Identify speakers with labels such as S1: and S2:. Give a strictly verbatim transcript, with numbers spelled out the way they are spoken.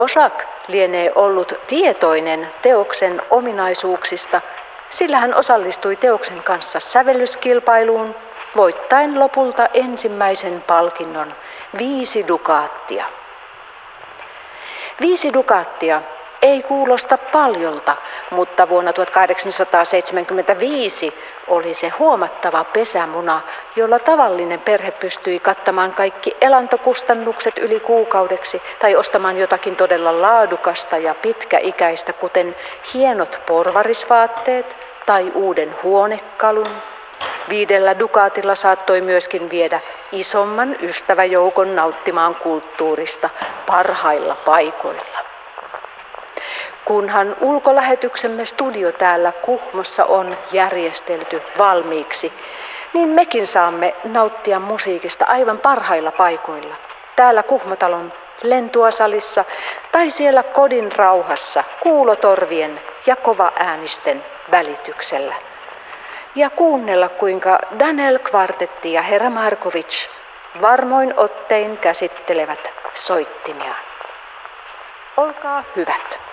S1: Dvořák lienee ollut tietoinen teoksen ominaisuuksista, sillä hän osallistui teoksen kanssa sävellyskilpailuun, voittaen lopulta ensimmäisen palkinnon, viisi dukaattia. Viisi dukaattia ei kuulosta paljolta, mutta vuonna tuhatkahdeksansataaseitsemänkymmentäviisi oli se huomattava pesämuna, jolla tavallinen perhe pystyi kattamaan kaikki elantokustannukset yli kuukaudeksi tai ostamaan jotakin todella laadukasta ja pitkäikäistä, kuten hienot porvarisvaatteet tai uuden huonekalun. Viidellä dukaatilla saattoi myöskin viedä isomman ystäväjoukon nauttimaan kulttuurista parhailla paikoilla. Kunhan ulkolähetyksemme studio täällä Kuhmossa on järjestelty valmiiksi, niin mekin saamme nauttia musiikista aivan parhailla paikoilla. Täällä Kuhmotalon Lentua-salissa tai siellä kodin rauhassa kuulotorvien ja kovaäänisten välityksellä. Ja kuunnella, kuinka Daniel Kvartetti ja herra Markovic varmoin ottein käsittelevät soittimiaan. Olkaa hyvät.